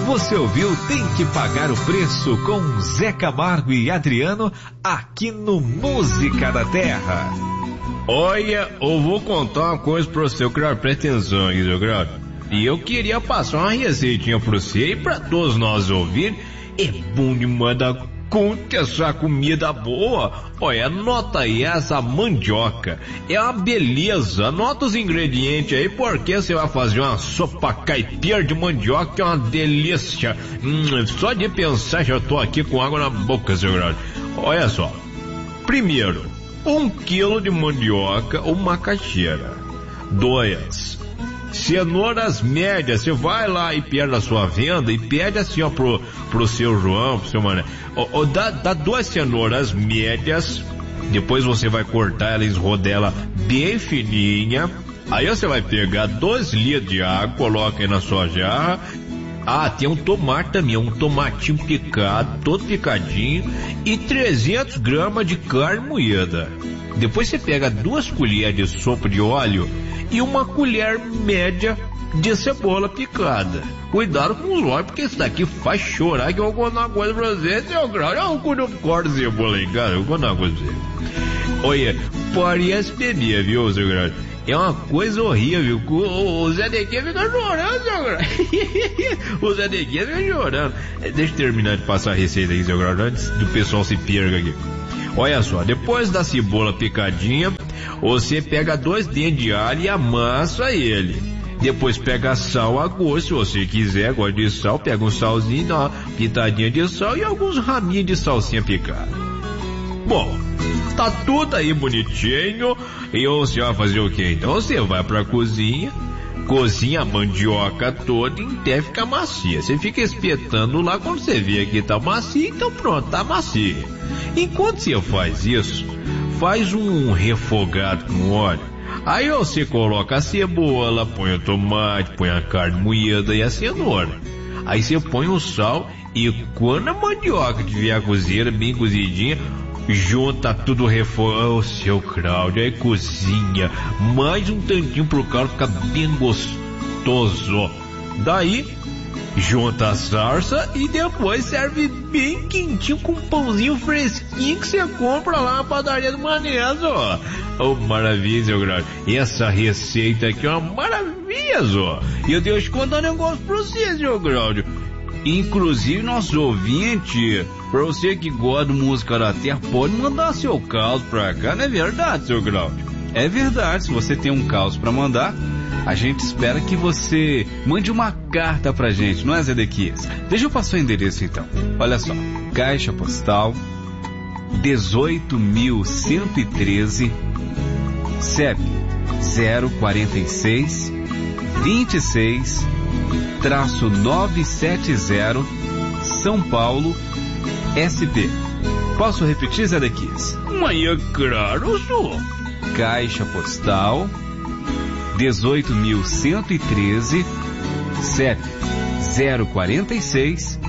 Você ouviu Tem que Pagar o Preço com Zé Camargo e Adriano aqui no Música da Terra. Olha, eu vou contar uma coisa pra você, eu quero prestar atenção aqui, seu grado. E eu queria passar uma receitinha pra você e pra todos nós ouvirem. É bom demais da conta essa comida boa. Olha, anota aí essa mandioca. É uma beleza. Anota os ingredientes aí, porque você vai fazer uma sopa caipira de mandioca, que é uma delícia. Só de pensar já tô aqui com água na boca, seu grado. Olha só. Primeiro, 1 quilo de mandioca ou macaxeira. 2 cenouras médias. Você vai lá e pede a sua venda e pede assim, ó, pro seu João, pro seu Mané. Dá 2 cenouras médias. Depois você vai cortar ela em rodela bem fininha. Aí você vai pegar 2 litros de água, coloca aí na sua jarra. Ah, tem um tomate também, um tomatinho picado, todo picadinho, e 300 gramas de carne moída. Depois você pega 2 colheres de sopa de óleo e 1 colher média de cebola picada. Cuidado com os olhos, porque isso daqui faz chorar, que eu vou contar uma coisa pra você, seu grau. Eu quando eu corto cebola em casa, eu vou contar uma coisa pra você. Olha, parece bebê, viu, seu grau? É uma coisa horrível. O Zé Neguinha fica chorando, seu grau. O Zé Neguinha fica chorando. Deixa eu terminar de passar a receita aí, seu grau, antes do pessoal se perca aqui. Olha só, depois da cebola picadinha, você pega 2 dentes de alho e amassa ele. Depois pega sal a gosto, se você quiser, gosta de sal, pega um salzinho, dá uma pitadinha de sal e alguns raminhos de salsinha picada. Bom, tá tudo aí bonitinho, e você vai fazer o quê? Então você vai pra cozinha, cozinha a mandioca toda até ficar macia. Você fica espetando lá, quando você vê que tá macia, então pronto, tá macia. Enquanto você faz isso, faz um refogado com óleo. Aí você coloca a cebola, põe o tomate, põe a carne moída e a cenoura. Aí você põe o sal e quando a mandioca tiver a cozinheira bem cozidinha, junta tudo refogado. Ô, seu Cláudio, aí cozinha mais um tantinho pro caldo ficar bem gostoso. Daí junta a salsa e depois serve bem quentinho com um pãozinho fresquinho que você compra lá na padaria do Manezo. Oh, maravilha, seu Grau. Essa receita aqui é uma maravilha, ó. E eu deixo contar um negócio pra você, seu Graudio. Inclusive, nosso ouvinte, pra você que gosta de música da terra, pode mandar seu caos pra cá, não é verdade, seu Graudio? É verdade, se você tem um caos pra mandar, a gente espera que você mande uma carta pra gente, não é, Zedequias? Deixa eu passar o endereço então. Olha só, Caixa Postal 18.113, CEP 046 26-970, São Paulo, SP. Posso repetir, Zedequias? Mas é claro, senhor. Caixa Postal 18.113, CEP 046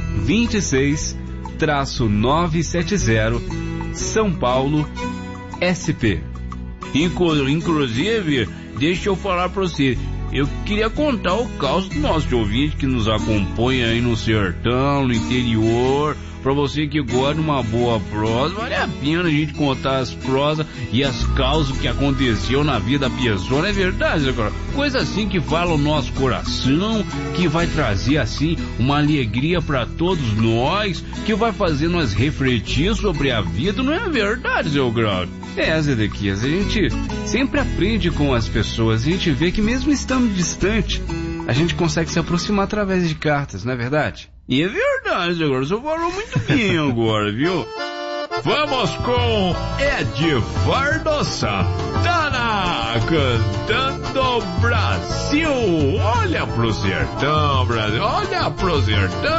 26-970, São Paulo, SP. Inclusive, deixa eu falar pra você, eu queria contar o caos do nosso ouvinte que nos acompanha aí no sertão, no interior. Pra você que gosta de uma boa prosa, vale a pena a gente contar as prosas e as causas que aconteceu na vida da pessoa, não é verdade, agora? Coisa assim que fala o nosso coração, que vai trazer assim uma alegria pra todos nós, que vai fazer nós refletir sobre a vida, não é verdade, seu Grau? É, Zedequias, a gente sempre aprende com as pessoas, a gente vê que mesmo estando distante, a gente consegue se aproximar através de cartas, não é verdade? E é verdade, agora você falou muito bem agora, viu? Vamos com Edvar Santana cantando Brasil. Olha pro sertão, Brasil, olha pro sertão.